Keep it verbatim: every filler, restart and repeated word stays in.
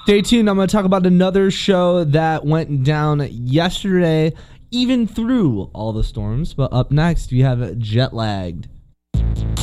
Stay tuned. I'm going to talk about another show that went down yesterday, even through all the storms. But up next, we have Jet Lagged.